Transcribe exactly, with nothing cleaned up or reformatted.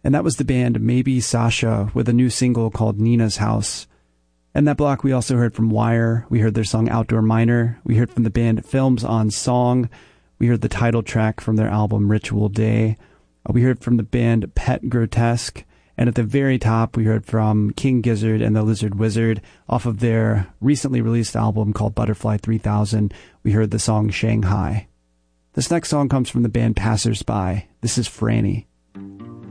And that was the band Maybe Sasha with a new single called Nina's House. And that block we also heard from Wire. We heard their song Outdoor Miner. We heard from the band Films on Song. We heard the title track from their album Ritual Day. We heard from the band Pet Grotesque. And at the very top, we heard from King Gizzard and the Lizard Wizard off of their recently released album called Butterfly three thousand. We heard the song Shanghai. This next song comes from the band Passersby. This is Franny.